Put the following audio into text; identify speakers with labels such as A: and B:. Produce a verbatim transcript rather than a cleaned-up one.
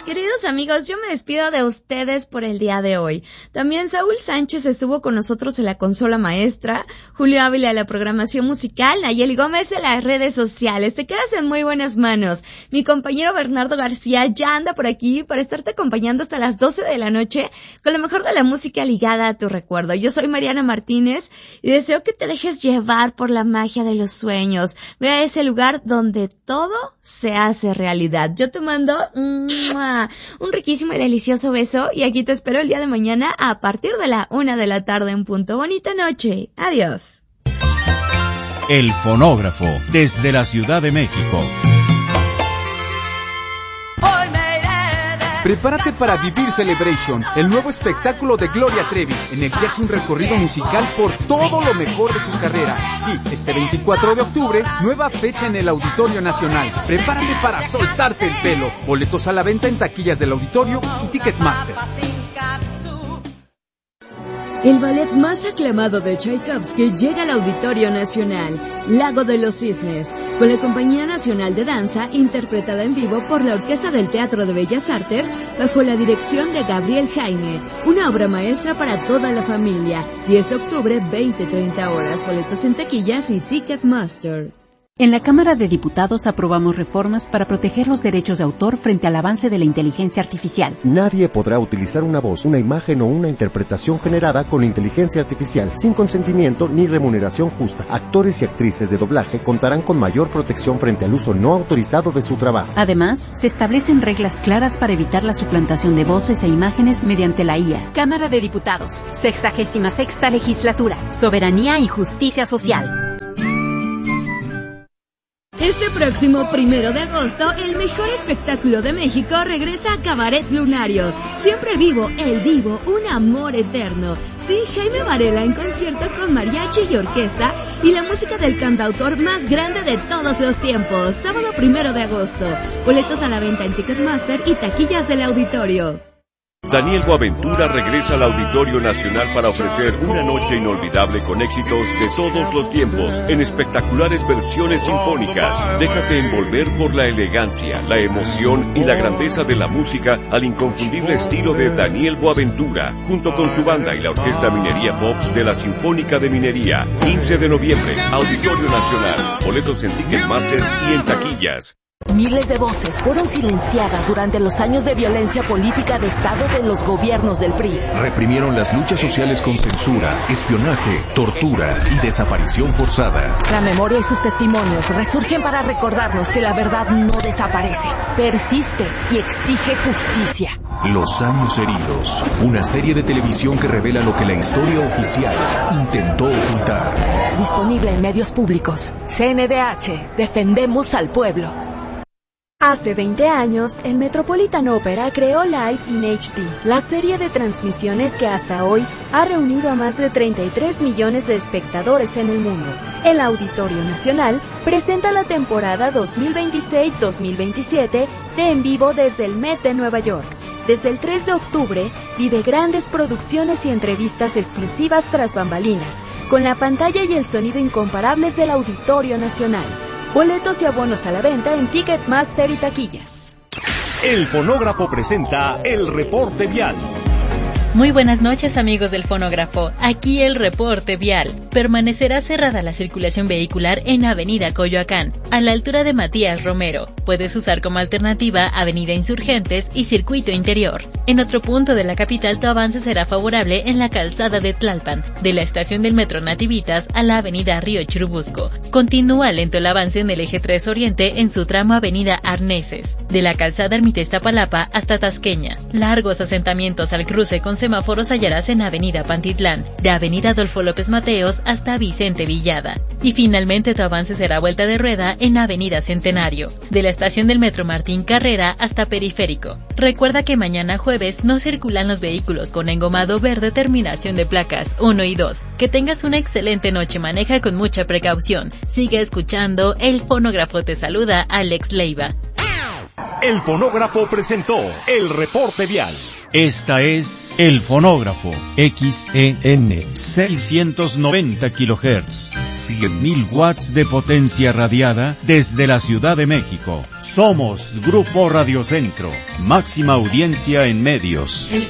A: mis queridos amigos, yo me despido de ustedes por el día de hoy. También Saúl Sánchez estuvo con nosotros en la consola maestra, Julio Ávila en la programación musical, Nayeli Gómez en las redes sociales. Te quedas en muy buenas manos. Mi compañero Bernardo García ya anda por aquí para estarte acompañando hasta las doce de la noche con lo mejor de la música ligada a tu recuerdo. Yo soy Mariana Martínez y deseo que te dejes llevar por la magia de los sueños. Ve a ese lugar donde todo se hace realidad. Yo te mando ¡mua! un riquísimo y delicioso beso y aquí te espero el día de mañana a partir de la una de la tarde en punto. Bonita noche. Adiós.
B: El Fonógrafo, desde la Ciudad de México.
C: Prepárate para vivir Celebration, el nuevo espectáculo de Gloria Trevi, en el que hace un recorrido musical por todo lo mejor de su carrera. Sí, este veinticuatro de octubre, nueva fecha en el Auditorio Nacional. Prepárate para soltarte el pelo. Boletos a la venta en taquillas del auditorio y Ticketmaster.
D: El ballet más aclamado de Tchaikovsky llega al Auditorio Nacional, Lago de los Cisnes, con la Compañía Nacional de Danza, interpretada en vivo por la Orquesta del Teatro de Bellas Artes, bajo la dirección de Gabriel Jaime. Una obra maestra para toda la familia. diez de octubre, veinte treinta horas. Boletos en taquillas y Ticketmaster.
E: En la Cámara de Diputados aprobamos reformas para proteger los derechos de autor frente al avance de la inteligencia artificial.
F: Nadie podrá utilizar una voz, una imagen o una interpretación generada con inteligencia artificial sin consentimiento ni remuneración justa. Actores y actrices de doblaje contarán con mayor protección frente al uso no autorizado de su trabajo.
E: Además, se establecen reglas claras para evitar la suplantación de voces e imágenes mediante la I A. Cámara de Diputados, sexagésima sexta legislatura, soberanía y justicia social.
D: Este próximo primero de agosto, el mejor espectáculo de México regresa a Cabaret Lunario. Siempre vivo, el divo, un amor eterno. Sí, Jaime Varela en concierto con mariachi y orquesta y la música del cantautor más grande de todos los tiempos. Sábado primero de agosto. Boletos a la venta en Ticketmaster y taquillas del auditorio.
G: Daniel Boaventura regresa al Auditorio Nacional para ofrecer una noche inolvidable con éxitos de todos los tiempos, en espectaculares versiones sinfónicas. Déjate envolver por la elegancia, la emoción y la grandeza de la música al inconfundible estilo de Daniel Boaventura, junto con su banda y la Orquesta Minería Pops de la Sinfónica de Minería. quince de noviembre, Auditorio Nacional. Boletos en Ticketmaster y en taquillas.
H: Miles de voces fueron silenciadas durante los años de violencia política de Estado de los gobiernos del P R I.
I: Reprimieron las luchas sociales con censura, espionaje, tortura y desaparición forzada.
H: La memoria y sus testimonios resurgen para recordarnos que la verdad no desaparece, persiste y exige justicia.
I: Los años heridos, una serie de televisión que revela lo que la historia oficial intentó ocultar.
H: Disponible en medios públicos. C N D H, defendemos al pueblo.
J: Hace veinte años, el Metropolitan Opera creó Live in H D, la serie de transmisiones que hasta hoy ha reunido a más de treinta y tres millones de espectadores en el mundo. El Auditorio Nacional presenta la temporada dos mil veintiséis dos mil veintisiete de En Vivo desde el Met de Nueva York. Desde el tres de octubre, vive grandes producciones y entrevistas exclusivas tras bambalinas, con la pantalla y el sonido incomparables del Auditorio Nacional. Boletos y abonos a la venta en Ticketmaster y taquillas.
K: El Fonógrafo presenta el reporte vial.
L: Muy buenas noches, amigos del Fonógrafo. Aquí el reporte vial. Permanecerá cerrada la circulación vehicular en Avenida Coyoacán, a la altura de Matías Romero. Puedes usar como alternativa Avenida Insurgentes y Circuito Interior. En otro punto de la capital, tu avance será favorable en la calzada de Tlalpan, de la estación del Metro Nativitas a la Avenida Río Churubusco. Continúa lento el avance en el eje tres Oriente en su tramo Avenida Arneses, de la calzada Ermita Iztapalapa hasta Tasqueña. Largos asentamientos al cruce con semáforos hallarás en Avenida Pantitlán, de Avenida Adolfo López Mateos hasta Vicente Villada. Y finalmente tu avance será vuelta de rueda en Avenida Centenario, de la estación del Metro Martín Carrera hasta Periférico. Recuerda que mañana jueves no circulan los vehículos con engomado verde terminación de placas uno y dos. Que tengas una excelente noche, maneja con mucha precaución. Sigue escuchando, el Fonógrafo te saluda, Alex Leiva.
K: El Fonógrafo presentó el reporte vial.
B: Esta es El Fonógrafo, X E N, seiscientos noventa kilohertz, cien mil watts de potencia radiada desde la Ciudad de México. Somos Grupo Radio Centro, máxima audiencia en medios.
M: El